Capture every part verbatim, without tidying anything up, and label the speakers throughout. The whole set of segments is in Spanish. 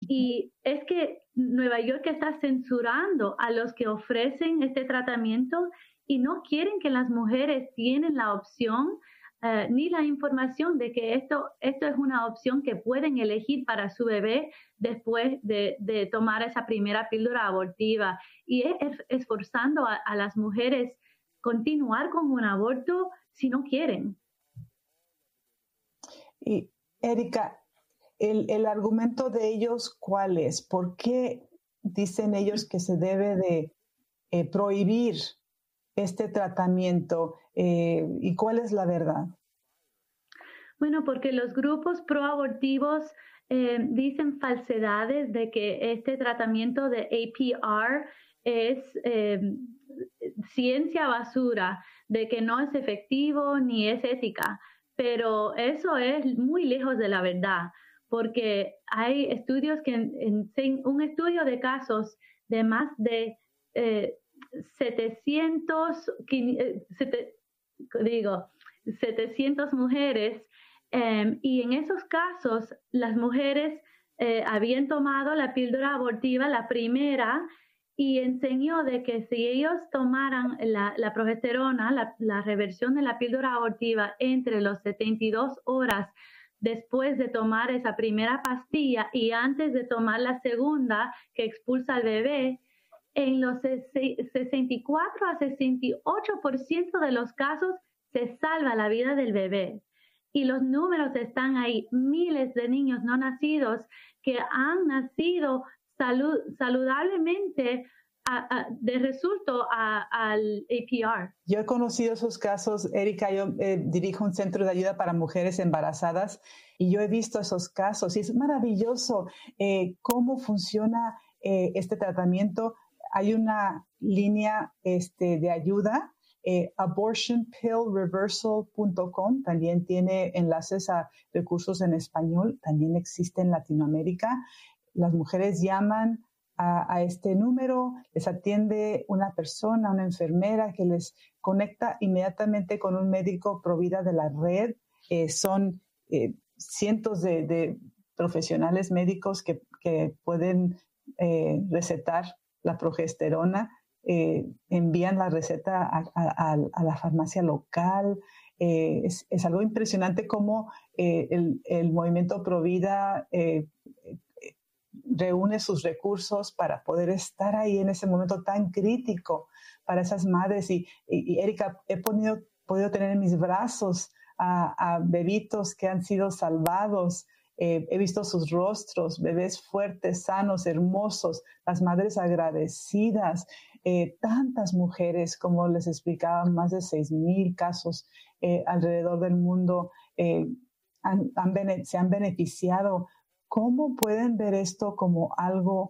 Speaker 1: Y es que Nueva York está censurando a los que ofrecen este tratamiento y no quieren que las mujeres tienen la opción uh, ni la información de que esto, esto es una opción que pueden elegir para su bebé después de, de tomar esa primera píldora abortiva. Y es esforzando a, a las mujeres continuar con un aborto si no quieren.
Speaker 2: Y Erika, el, el argumento de ellos, ¿cuál es? ¿Por qué dicen ellos que se debe de eh, prohibir este tratamiento? Eh, ¿Y cuál es la verdad?
Speaker 1: Bueno, porque los grupos proabortivos eh, dicen falsedades de que este tratamiento de A P R es eh, ciencia basura, de que no es efectivo ni es ética, pero eso es muy lejos de la verdad, porque hay estudios que, en, en un estudio de casos de más de eh, setecientos, digo, setecientas mujeres, Um, y en esos casos, las mujeres eh, habían tomado la píldora abortiva, la primera, y enseñó de que si ellos tomaran la, la progesterona, la, la reversión de la píldora abortiva entre los setenta y dos horas después de tomar esa primera pastilla y antes de tomar la segunda que expulsa al bebé, en los sesenta y cuatro a sesenta y ocho por ciento de los casos se salva la vida del bebé. Y los números están ahí, miles de niños no nacidos que han nacido salud, saludablemente a, a, de resultado al A P R.
Speaker 2: Yo he conocido esos casos, Erika, yo eh, dirijo un centro de ayuda para mujeres embarazadas y yo he visto esos casos y es maravilloso eh, cómo funciona eh, este tratamiento. Hay una línea este, de ayuda. Eh, abortion pill reversal punto com también tiene enlaces a recursos en español, también existe en Latinoamérica. Las mujeres llaman a, a este número, les atiende una persona, una enfermera que les conecta inmediatamente con un médico provida de la red. Eh, son eh, cientos de, de profesionales médicos que, que pueden eh, recetar la progesterona. Eh, envían la receta a, a, a la farmacia local. Eh, es, es algo impresionante cómo eh, el, el movimiento Provida eh, eh, reúne sus recursos para poder estar ahí en ese momento tan crítico para esas madres. Y, y, y Erika, he podido, podido tener en mis brazos a, a bebitos que han sido salvados. Eh, he visto sus rostros, bebés fuertes, sanos, hermosos, las madres agradecidas. Eh, tantas mujeres, como les explicaba, más de seis mil casos eh, alrededor del mundo eh, han, han bene- se han beneficiado. ¿Cómo pueden ver esto como algo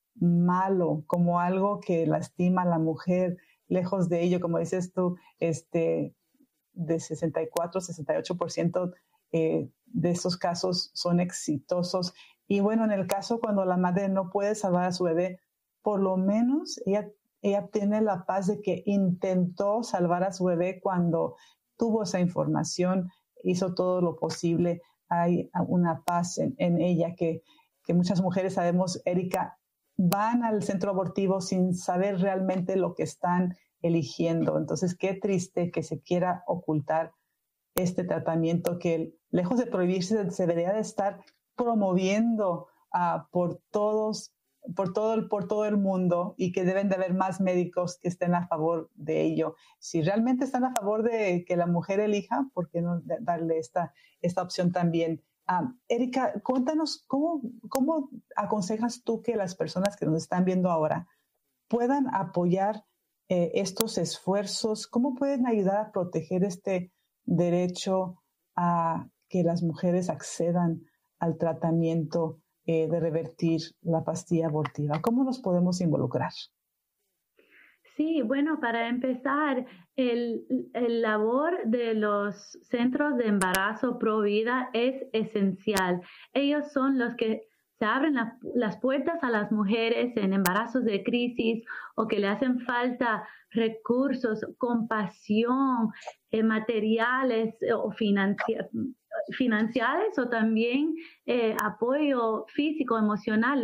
Speaker 2: malo, como algo que lastima a la mujer? Lejos de ello, como dices tú, este, de sesenta y cuatro, sesenta y ocho por ciento eh, de esos casos son exitosos. Y bueno, en el caso cuando la madre no puede salvar a su bebé, por lo menos ella Ella tiene la paz de que intentó salvar a su bebé cuando tuvo esa información, hizo todo lo posible. Hay una paz en, en ella que, que muchas mujeres sabemos, Erika, van al centro abortivo sin saber realmente lo que están eligiendo. Entonces, qué triste que se quiera ocultar este tratamiento que, lejos de prohibirse, se debería de estar promoviendo uh, por todos por todo, el, por todo el mundo y que deben de haber más médicos que estén a favor de ello. Si realmente están a favor de que la mujer elija, ¿por qué no darle esta, esta opción también? Um, Erika, cuéntanos, ¿cómo, ¿cómo aconsejas tú que las personas que nos están viendo ahora puedan apoyar eh, estos esfuerzos? ¿Cómo pueden ayudar a proteger este derecho a que las mujeres accedan al tratamiento Eh, de revertir la pastilla abortiva? ¿Cómo nos podemos involucrar?
Speaker 1: Sí, bueno, para empezar, el, el labor de los centros de embarazo pro vida es esencial. Ellos son los que se abren la, las puertas a las mujeres en embarazos de crisis o que le hacen falta recursos, compasión, eh, materiales eh, o financiales financiales o también eh, apoyo físico, emocional.